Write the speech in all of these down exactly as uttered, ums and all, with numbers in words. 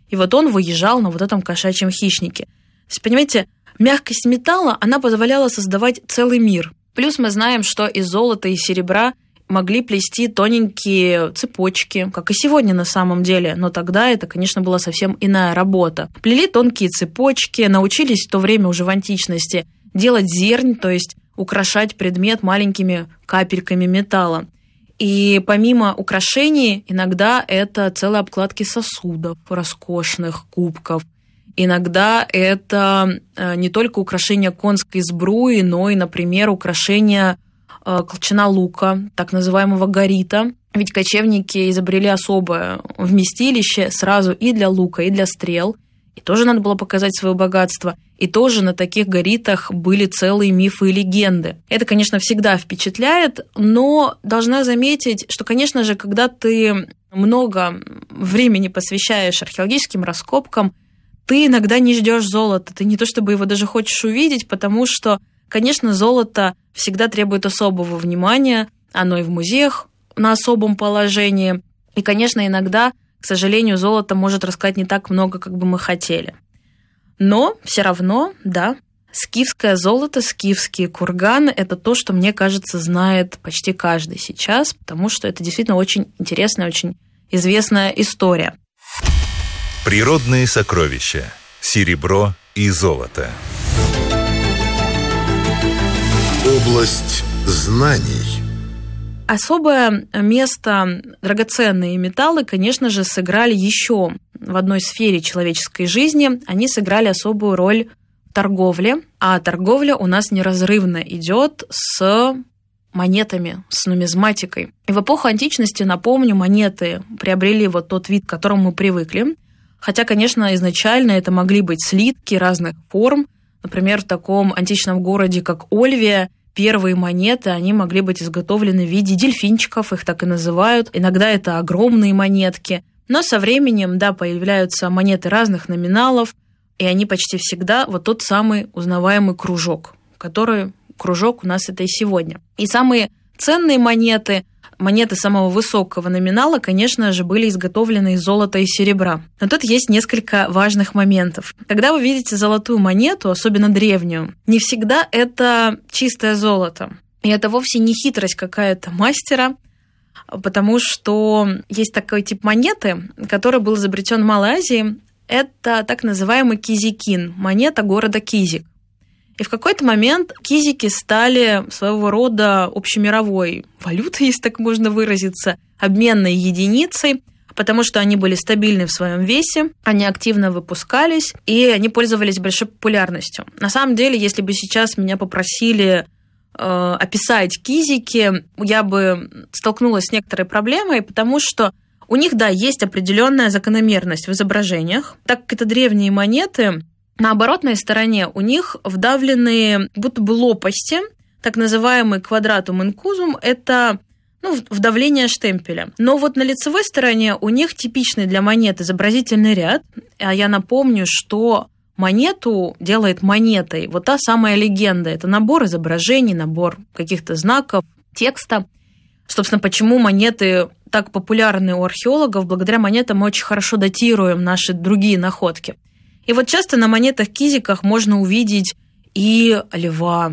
и вот он выезжал на вот этом кошачьем хищнике. То есть, понимаете, мягкость металла, она позволяла создавать целый мир. Плюс мы знаем, что из золота и серебра могли плести тоненькие цепочки, как и сегодня на самом деле, но тогда это, конечно, была совсем иная работа. Плели тонкие цепочки, научились в то время уже в античности делать зернь, то есть украшать предмет маленькими капельками металла. И помимо украшений, иногда это целые обкладки сосудов, роскошных кубков. Иногда это не только украшение конской сбруи, но и, например, украшение колчана лука, так называемого горита. Ведь кочевники изобрели особое вместилище сразу и для лука, и для стрел. И тоже надо было показать свое богатство. И тоже на таких горитах были целые мифы и легенды. Это, конечно, всегда впечатляет, но должна заметить, что, конечно же, когда ты много времени посвящаешь археологическим раскопкам, ты иногда не ждешь золота. Ты не то чтобы его даже хочешь увидеть, потому что, конечно, золото всегда требует особого внимания. Оно и в музеях на особом положении. И, конечно, иногда, к сожалению, золото может рассказать не так много, как бы мы хотели. Но все равно, да, скифское золото, скифские курганы – это то, что, мне кажется, знает почти каждый сейчас, потому что это действительно очень интересная, очень известная история. Природные сокровища. Серебро и золото. Область знаний. Особое место драгоценные металлы, конечно же, сыграли еще в одной сфере человеческой жизни. Они сыграли особую роль в торговле, а торговля у нас неразрывно идет с монетами, с нумизматикой. И в эпоху античности, напомню, монеты приобрели вот тот вид, к которому мы привыкли. Хотя, конечно, изначально это могли быть слитки разных форм. Например, в таком античном городе, как Ольвия, первые монеты, они могли быть изготовлены в виде дельфинчиков, их так и называют. Иногда это огромные монетки. Но со временем, да, появляются монеты разных номиналов, и они почти всегда вот тот самый узнаваемый кружок, который кружок у нас это и сегодня. И самые ценные монеты, монеты самого высокого номинала, конечно же, были изготовлены из золота и серебра. Но тут есть несколько важных моментов. Когда вы видите золотую монету, особенно древнюю, не всегда это чистое золото. И это вовсе не хитрость какая-то мастера, потому что есть такой тип монеты, который был изобретен в Малой Азии. Это так называемый кизикин, монета города Кизик. И в какой-то момент кизики стали своего рода общемировой валютой, если так можно выразиться, обменной единицей, потому что они были стабильны в своем весе, они активно выпускались, и они пользовались большой популярностью. На самом деле, если бы сейчас меня попросили э, описать кизики, я бы столкнулась с некоторой проблемой, потому что у них, да, есть определенная закономерность в изображениях. Так как это древние монеты, на оборотной стороне у них вдавлены будто бы лопасти, так называемый квадратум инкузум, это ну, вдавление штемпеля. Но вот на лицевой стороне у них типичный для монет изобразительный ряд. А я напомню, что монету делает монетой вот та самая легенда. Это набор изображений, набор каких-то знаков, текста. Собственно, почему монеты так популярны у археологов? Благодаря монетам мы очень хорошо датируем наши другие находки. И вот часто на монетах-кизиках можно увидеть и льва,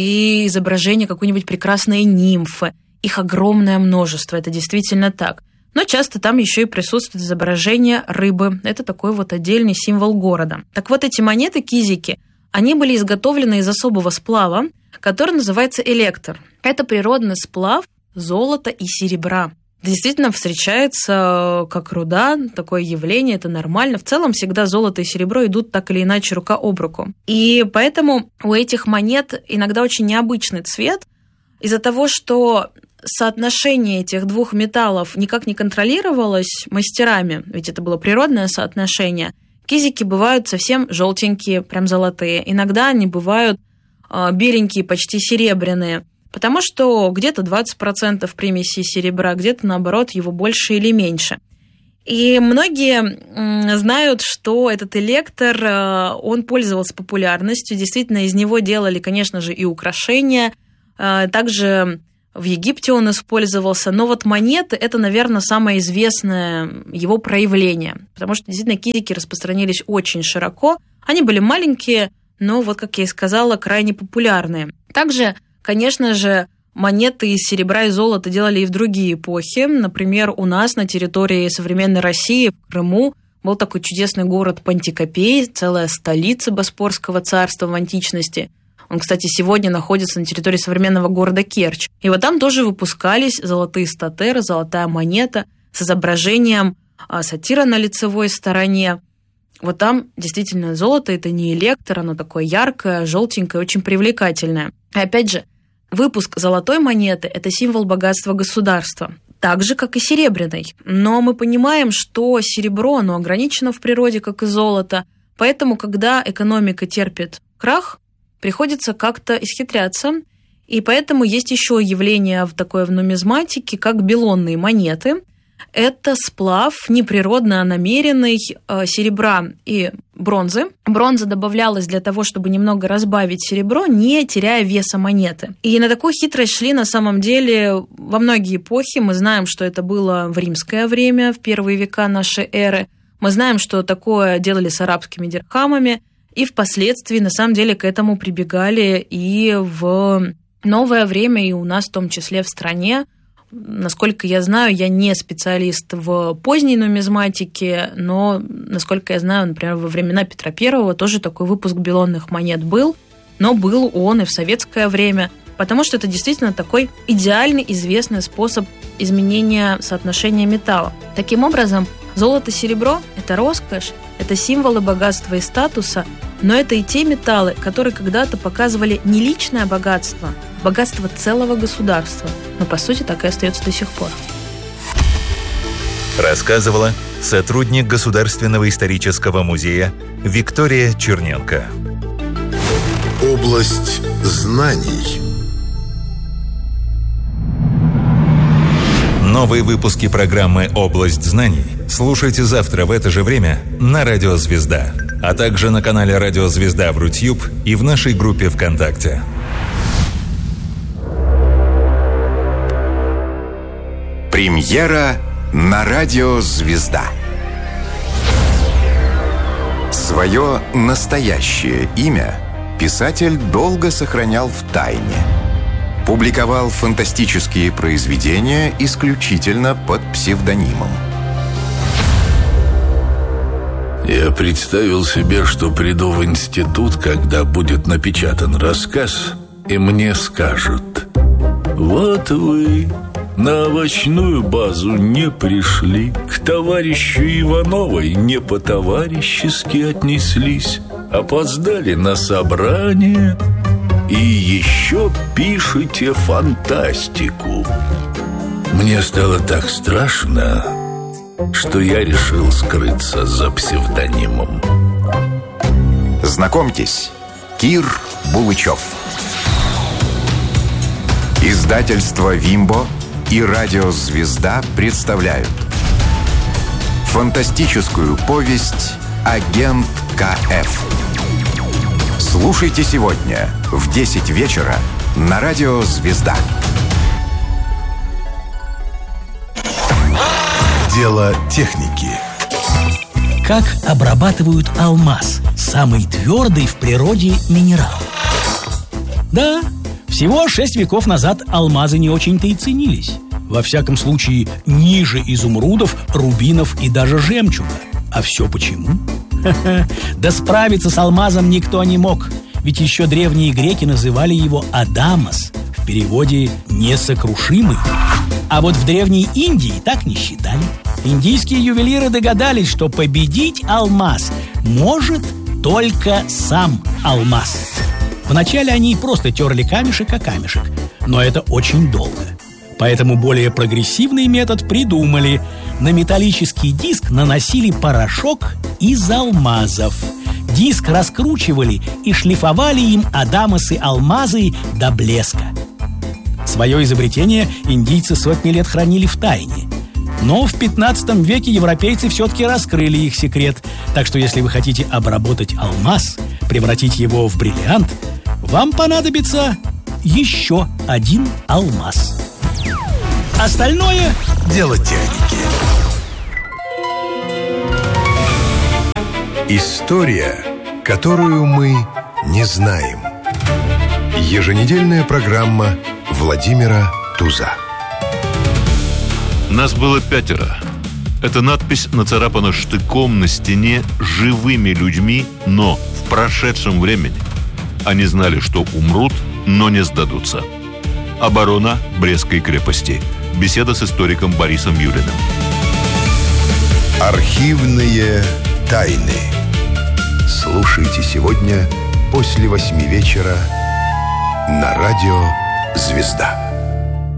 и изображение какой-нибудь прекрасной нимфы. Их огромное множество, это действительно так. Но часто там еще и присутствует изображение рыбы. Это такой вот отдельный символ города. Так вот, эти монеты-кизики, они были изготовлены из особого сплава, который называется электр. Это природный сплав золота и серебра. Действительно встречается как руда, такое явление, это нормально. В целом всегда золото и серебро идут так или иначе рука об руку. И поэтому у этих монет иногда очень необычный цвет. Из-за того, что соотношение этих двух металлов никак не контролировалось мастерами, ведь это было природное соотношение, кизики бывают совсем желтенькие, прям золотые. Иногда они бывают беленькие, почти серебряные. Потому что где-то двадцать процентов примеси серебра, где-то, наоборот, его больше или меньше. И многие знают, что этот электр, он пользовался популярностью. Действительно, из него делали, конечно же, и украшения. Также в Египте он использовался. Но вот монеты – это, наверное, самое известное его проявление, потому что действительно кизики распространились очень широко. Они были маленькие, но, вот как я и сказала, крайне популярные. Также, конечно же, монеты из серебра и золота делали и в другие эпохи. Например, у нас на территории современной России, в Крыму, был такой чудесный город Пантикопей, целая столица Боспорского царства в античности. Он, кстати, сегодня находится на территории современного города Керчь. И вот там тоже выпускались золотые статеры, золотая монета с изображением сатира на лицевой стороне. Вот там действительно золото – это не электр, оно такое яркое, желтенькое, очень привлекательное. И опять же, выпуск золотой монеты – это символ богатства государства, так же, как и серебряной. Но мы понимаем, что серебро, оно ограничено в природе, как и золото, поэтому, когда экономика терпит крах, приходится как-то исхитряться, и поэтому есть еще явление в такой в нумизматике, как белонные монеты. Это сплав неприродно намеренный серебра и бронзы. Бронза добавлялась для того, чтобы немного разбавить серебро, не теряя веса монеты. И на такую хитрость шли на самом деле во многие эпохи. Мы знаем, что это было в римское время, в первые века нашей эры. Мы знаем, что такое делали с арабскими дирхамами. И впоследствии, на самом деле, к этому прибегали и в новое время, и у нас в том числе в стране. Насколько я знаю, я не специалист в поздней нумизматике, но, насколько я знаю, например, во времена Петра Первого тоже такой выпуск белонных монет был, но был он и в советское время, потому что это действительно такой идеальный, известный способ изменения соотношения металла. Таким образом, золото-серебро – это роскошь, это символы богатства и статуса, но это и те металлы, которые когда-то показывали не личное богатство, а богатство целого государства. Но, по сути, так и остается до сих пор. Рассказывала сотрудник Государственного исторического музея Виктория Черненко. Область знаний. Новые выпуски программы «Область знаний» слушайте завтра в это же время на Радио Звезда, а также на канале Радио Звезда в Рутьюб и в нашей группе ВКонтакте. Премьера на Радио Звезда. Свое настоящее имя писатель долго сохранял в тайне. Публиковал фантастические произведения исключительно под псевдонимом. Я представил себе, что приду в институт, когда будет напечатан рассказ, и мне скажут: вот вы на овощную базу не пришли, к товарищу Ивановой не по-товарищески отнеслись, опоздали на собрание и еще пишете фантастику. Мне стало так страшно, что я решил скрыться за псевдонимом. Знакомьтесь, Кир Булычев. Издательство «Вимбо» и Радио Звезда представляют фантастическую повесть «Агент КФ». Слушайте сегодня в десять вечера на Радио Звезда. Дело техники. Как обрабатывают алмаз, самый твердый в природе минерал? Да, всего шесть веков назад алмазы не очень-то и ценились. Во всяком случае, ниже изумрудов, рубинов и даже жемчуга. А все почему? Да справиться с алмазом никто не мог. Ведь еще древние греки называли его Адамос, в переводе «несокрушимый». А вот в Древней Индии так не считали. Индийские ювелиры догадались, что победить алмаз может только сам алмаз. Вначале они просто терли камешек о камешек, но это очень долго. Поэтому более прогрессивный метод придумали. На металлический диск наносили порошок из алмазов. Диск раскручивали и шлифовали им адамосы-алмазы до блеска. Свое изобретение индийцы сотни лет хранили в тайне. Но в пятнадцатом веке европейцы все-таки раскрыли их секрет. Так что если вы хотите обработать алмаз, превратить его в бриллиант, вам понадобится еще один алмаз. Остальное дело техники. История, которую мы не знаем. Еженедельная программа Владимира Туза. Нас было пятеро. Эта надпись нацарапана штыком на стене живыми людьми, но в прошедшем времени. Они знали, что умрут, но не сдадутся. Оборона Брестской крепости. Беседа с историком Борисом Юлиным. Архивные тайны. Слушайте сегодня после восьми вечера на радио «Звезда».